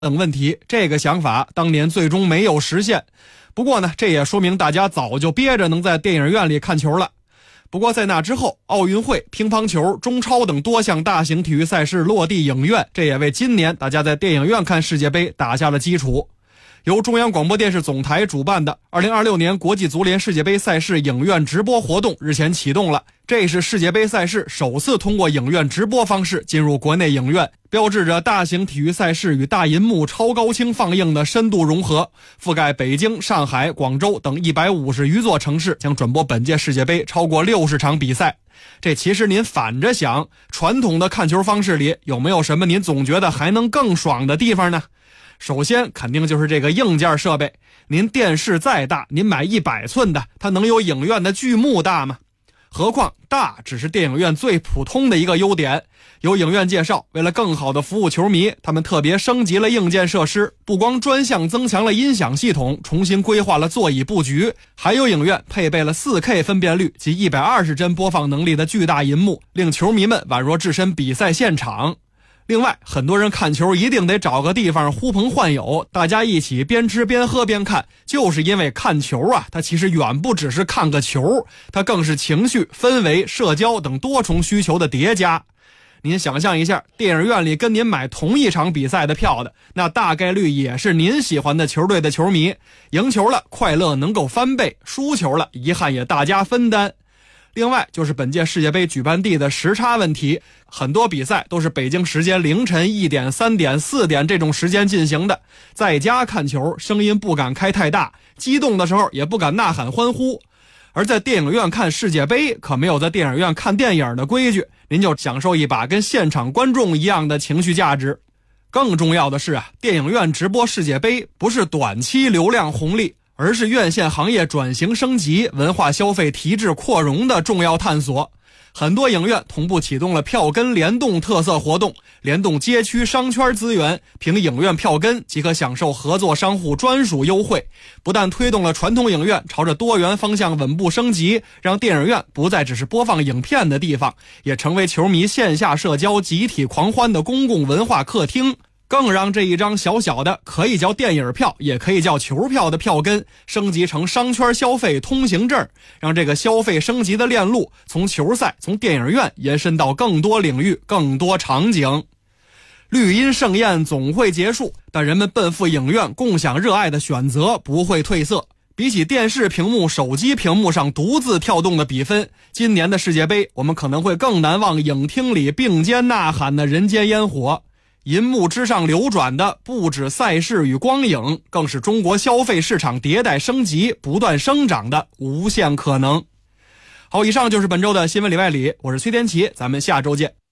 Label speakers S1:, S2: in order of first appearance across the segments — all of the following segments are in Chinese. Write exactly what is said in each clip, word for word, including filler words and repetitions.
S1: 等问题，这个想法当年最终没有实现。不过呢，这也说明大家早就憋着能在电影院里看球了。不过在那之后，奥运会、乒乓球、中超等多项大型体育赛事落地影院，这也为今年大家在电影院看世界杯打下了基础。由中央广播电视总台主办的二零二六年国际足联世界杯赛事影院直播活动日前启动了，这是世界杯赛事首次通过影院直播方式进入国内影院，标志着大型体育赛事与大银幕超高清放映的深度融合，覆盖北京、上海、广州等一百五十余座城市，将转播本届世界杯超过六十场比赛。这其实您反着想，传统的看球方式里有没有什么您总觉得还能更爽的地方呢？首先肯定就是这个硬件设备，您电视再大，您买一百寸的，它能有影院的剧目大吗？何况大只是电影院最普通的一个优点。有影院介绍，为了更好的服务球迷，他们特别升级了硬件设施，不光专项增强了音响系统，重新规划了座椅布局，还有影院配备了 四 K 分辨率及一百二十帧播放能力的巨大银幕，令球迷们宛若置身比赛现场。另外，很多人看球一定得找个地方呼朋唤友，大家一起边吃边喝边看，就是因为看球啊，它其实远不只是看个球，它更是情绪、氛围、社交等多重需求的叠加。您想象一下，电影院里跟您买同一场比赛的票的，那大概率也是您喜欢的球队的球迷，赢球了快乐能够翻倍，输球了遗憾也大家分担。另外就是本届世界杯举办地的时差问题，很多比赛都是北京时间凌晨一点、三点、四点这种时间进行的，在家看球声音不敢开太大，激动的时候也不敢呐喊欢呼。而在电影院看世界杯可没有在电影院看电影的规矩，您就享受一把跟现场观众一样的情绪价值。更重要的是啊，电影院直播世界杯不是短期流量红利，而是院线行业转型升级、文化消费提质扩容的重要探索。很多影院同步启动了票根联动特色活动，联动街区商圈资源，凭影院票根即可享受合作商户专属优惠。不但推动了传统影院朝着多元方向稳步升级，让电影院不再只是播放影片的地方，也成为球迷线下社交集体狂欢的公共文化客厅。更让这一张小小的可以叫电影票也可以叫球票的票根升级成商圈消费通行证，让这个消费升级的链路从球赛、从电影院延伸到更多领域、更多场景。绿茵盛宴总会结束，但人们奔赴影院共享热爱的选择不会褪色。比起电视屏幕、手机屏幕上独自跳动的比分，今年的世界杯我们可能会更难忘影厅里并肩呐喊的人间烟火。银幕之上流转的不止赛事与光影，更是中国消费市场迭代升级、不断生长的无限可能。好，以上就是本周的新闻里外里，我是崔天琪，咱们下周见。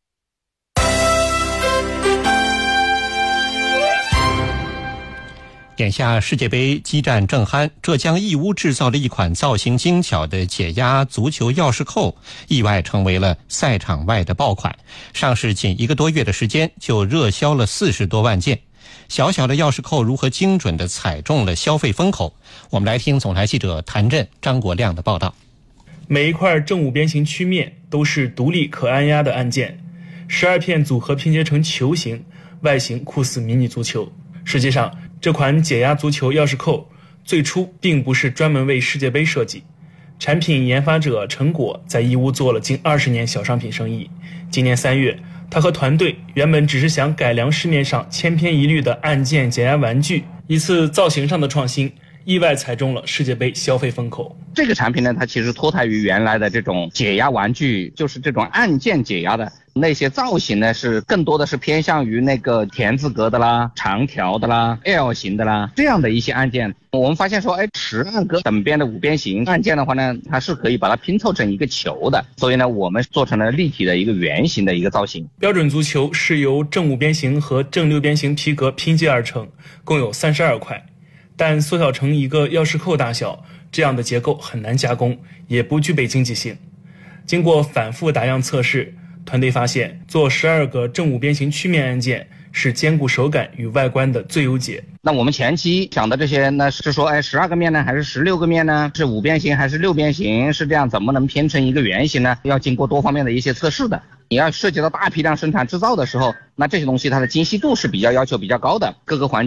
S2: 眼下世界杯激战正酣，浙江义乌制造的一款造型精巧的解压足球钥匙扣，意外成为了赛场外的爆款。上市仅一个多月的时间，就热销了四十多万件。小小的钥匙扣如何精准地踩中了消费风口？我们来听总台记者谭震、张国亮的报道。
S3: 每一块正五边形曲面都是独立可按压的按键，十二片组合拼接成球形，外形酷似迷你足球。实际上，这款解压足球钥匙扣最初并不是专门为世界杯设计，产品研发者陈果在义乌做了近二十年小商品生意。今年三月，他和团队原本只是想改良市面上千篇一律的按键解压玩具，一次造型上的创新意外踩中了世界杯消费风口。
S4: 这个产品呢，它其实脱胎于原来的这种解压玩具，就是这种按键解压的那些造型呢，是更多的是偏向于那个田字格的啦、长条的啦、L 型的啦这样的一些按键。我们发现说，哎，十二个等边的五边形按键的话呢，它是可以把它拼凑成一个球的，所以呢，我们做成了立体的一个圆形的一个造型。
S3: 标准足球是由正五边形和正六边形皮革拼接而成，共有三十二块。但缩小成一个钥匙扣大小，这样的结构很难加工，也不具备经济性。经过反复打样测试，团队发现做十二个正五边形曲面按键是兼顾手感与外观的最优解。
S4: 那我们前期想的这些呢，是说，哎，十二个面呢，还是十六个面呢？是五边形还是六边形？是这样，怎么能拼成一个圆形呢？要经过多方面的一些测试的。你要涉及到大批量生产制造的时候，那这些东西它的精细度是比较要求比较高的，各个环